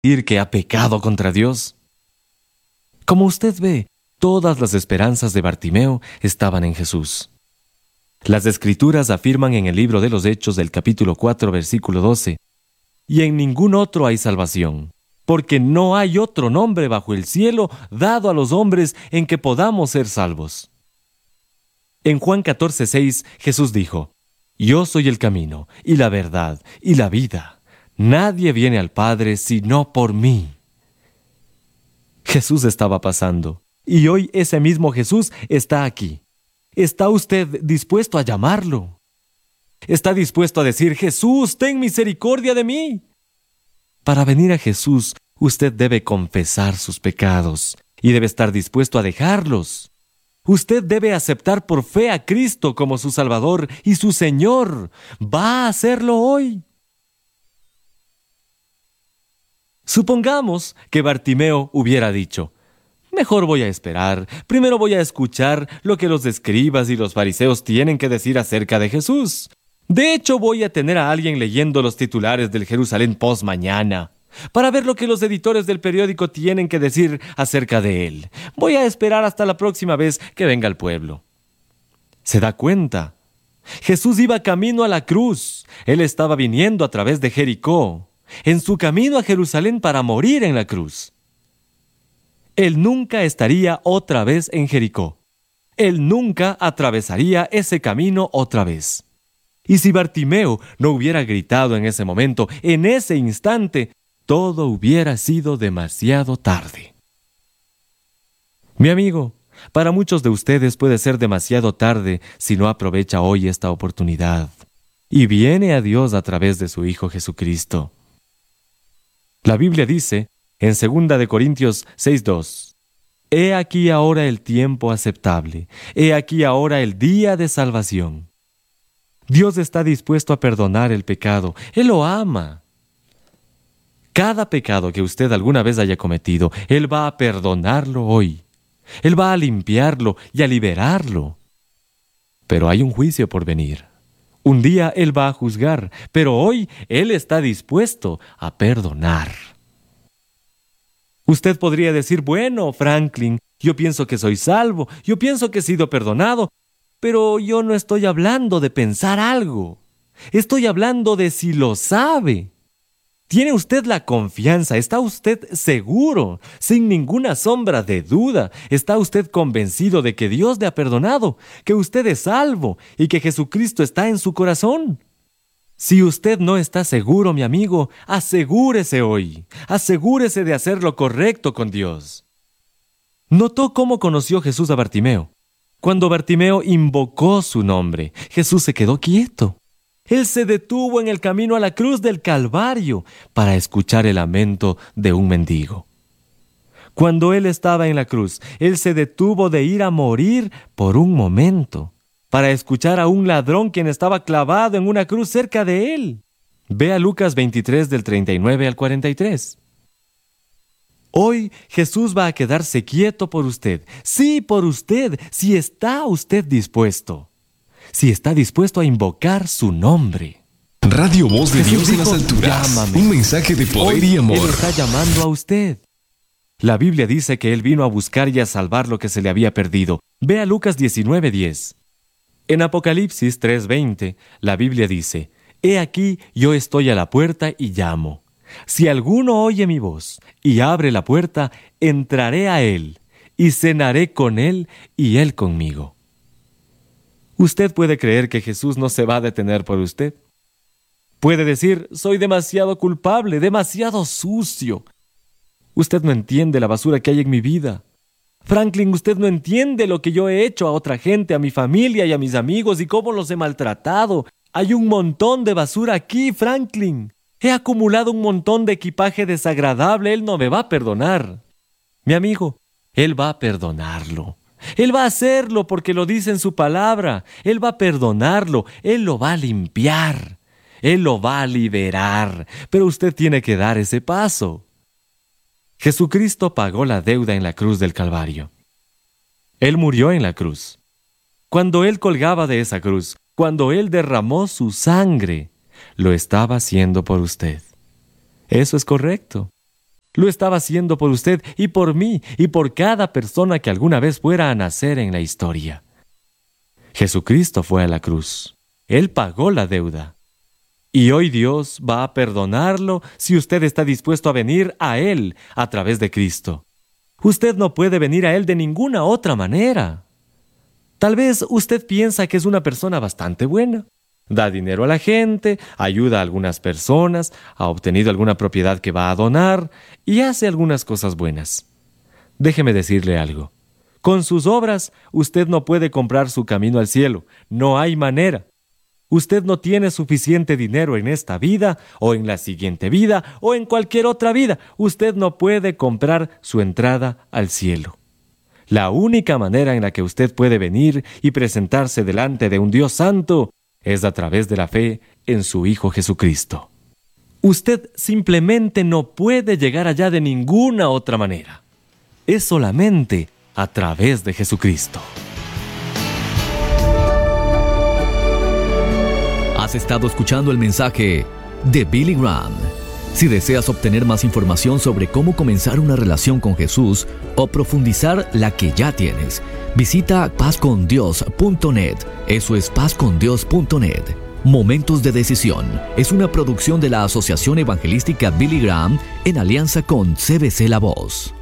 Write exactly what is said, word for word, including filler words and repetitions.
decir que ha pecado contra Dios? Como usted ve, todas las esperanzas de Bartimeo estaban en Jesús. Las Escrituras afirman en el libro de los Hechos del capítulo cuatro, versículo doce, «Y en ningún otro hay salvación, porque no hay otro nombre bajo el cielo dado a los hombres en que podamos ser salvos». En Juan catorce, seis, Jesús dijo, «Yo soy el camino, y la verdad, y la vida. Nadie viene al Padre sino por mí». Jesús estaba pasando, y hoy ese mismo Jesús está aquí. ¿Está usted dispuesto a llamarlo? ¿Está dispuesto a decir, Jesús, ten misericordia de mí? Para venir a Jesús, usted debe confesar sus pecados y debe estar dispuesto a dejarlos. Usted debe aceptar por fe a Cristo como su Salvador y su Señor. ¿Va a hacerlo hoy? Supongamos que Bartimeo hubiera dicho, mejor voy a esperar, primero voy a escuchar lo que los escribas y los fariseos tienen que decir acerca de Jesús. De hecho, voy a tener a alguien leyendo los titulares del Jerusalén Post mañana, para ver lo que los editores del periódico tienen que decir acerca de él. Voy a esperar hasta la próxima vez que venga al pueblo. ¿Se da cuenta? Jesús iba camino a la cruz. Él estaba viniendo a través de Jericó, en su camino a Jerusalén para morir en la cruz. Él nunca estaría otra vez en Jericó. Él nunca atravesaría ese camino otra vez. Y si Bartimeo no hubiera gritado en ese momento, en ese instante, todo hubiera sido demasiado tarde. Mi amigo, para muchos de ustedes puede ser demasiado tarde si no aprovecha hoy esta oportunidad y viene a Dios a través de su Hijo Jesucristo. La Biblia dice, en segunda de Corintios seis, dos, «He aquí ahora el tiempo aceptable, he aquí ahora el día de salvación». Dios está dispuesto a perdonar el pecado. Él lo ama. Cada pecado que usted alguna vez haya cometido, Él va a perdonarlo hoy. Él va a limpiarlo y a liberarlo. Pero hay un juicio por venir. Un día Él va a juzgar, pero hoy Él está dispuesto a perdonar. Usted podría decir, bueno, Franklin, yo pienso que soy salvo, yo pienso que he sido perdonado, pero yo no estoy hablando de pensar algo. Estoy hablando de si lo sabe. ¿Tiene usted la confianza? ¿Está usted seguro? Sin ninguna sombra de duda. ¿Está usted convencido de que Dios le ha perdonado? ¿Que usted es salvo? ¿Y que Jesucristo está en su corazón? Si usted no está seguro, mi amigo, asegúrese hoy. Asegúrese de hacer lo correcto con Dios. ¿Notó cómo conoció Jesús a Bartimeo? Cuando Bartimeo invocó su nombre, Jesús se quedó quieto. Él se detuvo en el camino a la cruz del Calvario para escuchar el lamento de un mendigo. Cuando Él estaba en la cruz, Él se detuvo de ir a morir por un momento, para escuchar a un ladrón quien estaba clavado en una cruz cerca de Él. Ve a Lucas veintitrés del treinta y nueve al cuarenta y tres. Hoy Jesús va a quedarse quieto por usted. Sí, por usted, si está usted dispuesto. Si está dispuesto a invocar su nombre. Radio Voz de Jesús Dios en dijo, las alturas. llámame. Un mensaje de poder Hoy y amor. Él está llamando a usted. La Biblia dice que Él vino a buscar y a salvar lo que se le había perdido. Ve a Lucas diecinueve, diez. En Apocalipsis tres, veinte, la Biblia dice, «He aquí, yo estoy a la puerta y llamo. Si alguno oye mi voz y abre la puerta, entraré a él y cenaré con él y él conmigo». Usted puede creer que Jesús no se va a detener por usted. Puede decir, soy demasiado culpable, demasiado sucio. Usted no entiende la basura que hay en mi vida. Franklin, usted no entiende lo que yo he hecho a otra gente, a mi familia y a mis amigos y cómo los he maltratado. Hay un montón de basura aquí, Franklin. He acumulado un montón de equipaje desagradable. Él no me va a perdonar. Mi amigo, Él va a perdonarlo. Él va a hacerlo porque lo dice en su palabra. Él va a perdonarlo. Él lo va a limpiar. Él lo va a liberar. Pero usted tiene que dar ese paso. Jesucristo pagó la deuda en la cruz del Calvario. Él murió en la cruz. Cuando Él colgaba de esa cruz, cuando Él derramó su sangre, lo estaba haciendo por usted. Eso es correcto. Lo estaba haciendo por usted y por mí y por cada persona que alguna vez fuera a nacer en la historia. Jesucristo fue a la cruz. Él pagó la deuda. Y hoy Dios va a perdonarlo si usted está dispuesto a venir a Él a través de Cristo. Usted no puede venir a Él de ninguna otra manera. Tal vez usted piensa que es una persona bastante buena. Da dinero a la gente, ayuda a algunas personas, ha obtenido alguna propiedad que va a donar y hace algunas cosas buenas. Déjeme decirle algo. Con sus obras, usted no puede comprar su camino al cielo. No hay manera. Usted no tiene suficiente dinero en esta vida, o en la siguiente vida, o en cualquier otra vida. Usted no puede comprar su entrada al cielo. La única manera en la que usted puede venir y presentarse delante de un Dios santo es a través de la fe en su Hijo Jesucristo. Usted simplemente no puede llegar allá de ninguna otra manera. Es solamente a través de Jesucristo. Has estado escuchando el mensaje de Billy Graham. Si deseas obtener más información sobre cómo comenzar una relación con Jesús o profundizar la que ya tienes, visita paz con dios punto net. Eso es paz con dios punto net. Momentos de Decisión es una producción de la Asociación Evangelística Billy Graham en alianza con C B C La Voz.